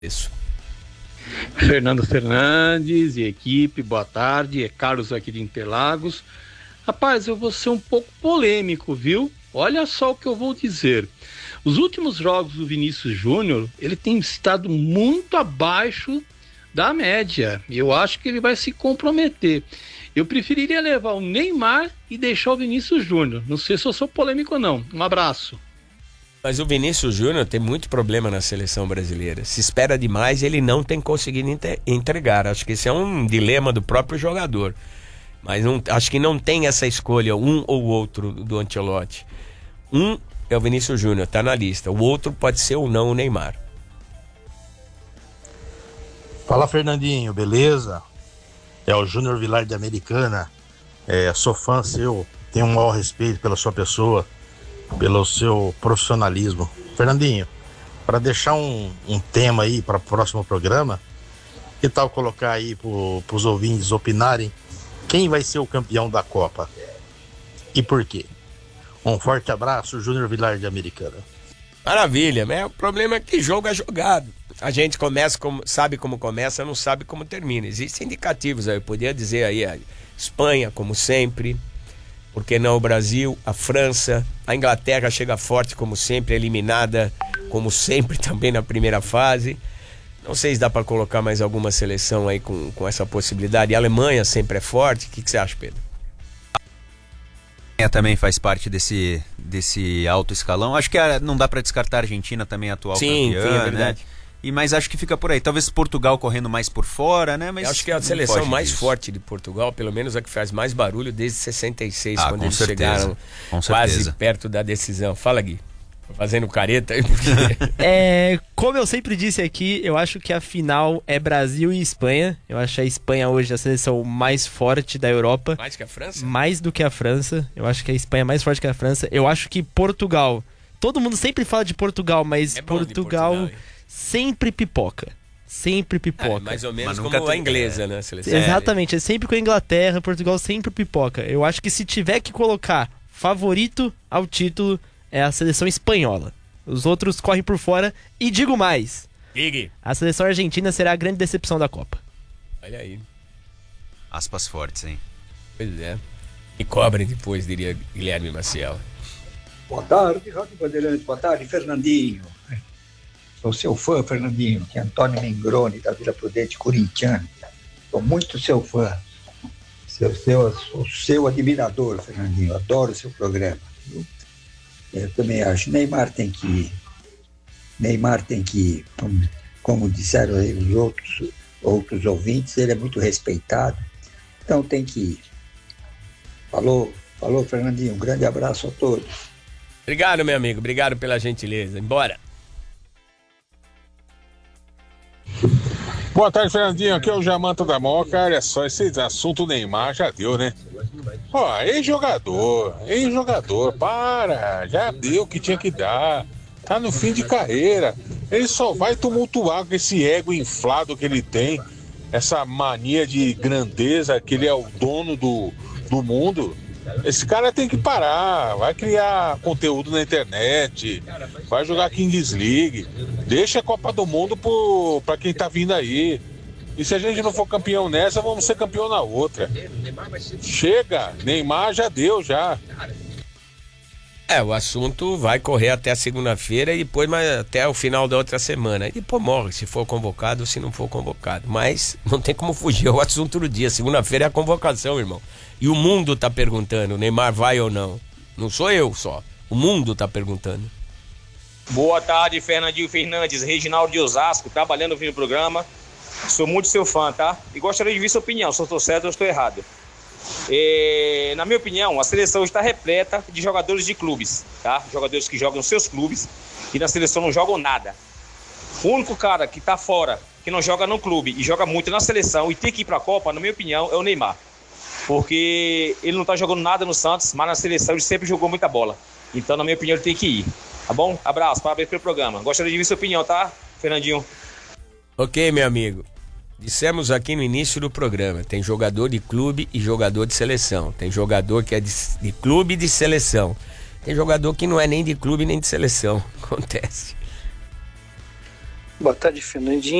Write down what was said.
Isso. Fernando Fernandes e equipe, boa tarde, é Carlos aqui de Interlagos. Rapaz, eu vou ser um pouco polêmico, viu? Olha só o que eu vou dizer. Os últimos jogos do Vinícius Júnior, ele tem estado muito abaixo da média. Eu acho que ele vai se comprometer. Eu preferiria levar o Neymar e deixar o Vinícius Júnior. Não sei se eu sou polêmico ou não. Um abraço. Mas o Vinícius Júnior tem muito problema na seleção brasileira. Se espera demais, ele não tem conseguido entregar. Acho que esse é um dilema do próprio jogador. Mas acho que não tem essa escolha, um ou outro do Ancelotti. Um é o Vinícius Júnior, tá na lista. O outro pode ser ou não o Neymar. Fala, Fernandinho, beleza? É o Júnior Vilar de Americana. Sou fã seu, tenho um maior respeito pela sua pessoa, pelo seu profissionalismo. Fernandinho, para deixar um tema aí para o próximo programa, que tal colocar aí para os ouvintes opinarem quem vai ser o campeão da Copa e por quê? Um forte abraço, Júnior Vilar de Americana. Maravilha, né? O problema é que jogo é jogado. A gente sabe como começa, não sabe como termina. Existem indicativos aí, eu poderia dizer aí a Espanha, como sempre, por que não o Brasil, a França, a Inglaterra chega forte como sempre, eliminada como sempre também na primeira fase. Não sei se dá para colocar mais alguma seleção aí com essa possibilidade. A Alemanha sempre é forte. O que você acha, Pedro? Também faz parte desse alto escalão. Acho que não dá para descartar a Argentina também, atual campeã, sim, é verdade. Né? Mas acho que fica por aí. Talvez Portugal correndo mais por fora, né? Mas eu acho que é a seleção mais forte de Portugal, pelo menos a que faz mais barulho desde 66, quando eles chegaram quase perto da decisão. Fala, Gui. Fazendo careta aí. Como eu sempre disse aqui, eu acho que a final é Brasil e Espanha. Eu acho a Espanha hoje a seleção mais forte da Europa. Mais que a França? Mais do que a França. Eu acho que a Espanha é mais forte que a França. Eu acho que Portugal... Todo mundo sempre fala de Portugal, mas Portugal sempre pipoca. Sempre pipoca. Mais ou menos como a inglesa, né? Seleção. Exatamente, é sempre com a Inglaterra. Portugal sempre pipoca. Eu acho que se tiver que colocar favorito ao título... é a seleção espanhola. Os outros correm por fora. E digo mais. A seleção argentina será a grande decepção da Copa. Olha aí. Aspas fortes, hein? Pois é. E cobrem depois, diria Guilherme Maciel. Boa tarde, Rádio Bandeirantes. Boa tarde, Fernandinho. Sou seu fã, Fernandinho. Que é Antônio Mengrone, da Vila Prudente, corintiano. Sou muito seu fã. O seu admirador, Fernandinho. Adoro o seu programa. Eu também acho. Neymar tem que ir. Como disseram aí os outros ouvintes, ele é muito respeitado. Então tem que ir. Falou, Fernandinho. Um grande abraço a todos. Obrigado, meu amigo. Obrigado pela gentileza. Embora. Boa tarde, Fernandinho. Aqui é o Jamanta da Moca. Olha só, esse assunto Neymar já deu, né? Ex-jogador, para, já deu o que tinha que dar, tá no fim de carreira, ele só vai tumultuar com esse ego inflado que ele tem, essa mania de grandeza, que ele é o dono do mundo. Esse cara tem que parar, vai criar conteúdo na internet, vai jogar Kings League, deixa a Copa do Mundo pra quem tá vindo aí. E se a gente não for campeão nessa, vamos ser campeão na outra. Chega, Neymar já deu, já. O assunto vai correr até a segunda-feira e depois até o final da outra semana. E depois morre, se for convocado ou se não for convocado. Mas não tem como fugir, é o assunto do dia. Segunda-feira é a convocação, irmão. E o mundo tá perguntando, Neymar vai ou não? Não sou eu só, o mundo tá perguntando. Boa tarde, Fernandinho Fernandes, Reginaldo de Osasco, trabalhando no programa. Sou muito seu fã, tá? E gostaria de ver sua opinião, se eu estou certo ou estou errado. Na minha opinião, a seleção está repleta de jogadores de clubes, tá? Jogadores que jogam nos seus clubes e na seleção não jogam nada. O único cara que está fora, que não joga no clube e joga muito na seleção e tem que ir para a Copa, na minha opinião, é o Neymar. Porque ele não está jogando nada no Santos, mas na seleção ele sempre jogou muita bola. Então, na minha opinião, ele tem que ir. Tá bom? Abraço, parabéns pelo programa. Gostaria de ver sua opinião, tá, Fernandinho? Ok, meu amigo. Dissemos aqui no início do programa, tem jogador de clube e jogador de seleção. Tem jogador que é de clube e de seleção. Tem jogador que não é nem de clube nem de seleção. Acontece. Boa tarde, Fernandinho.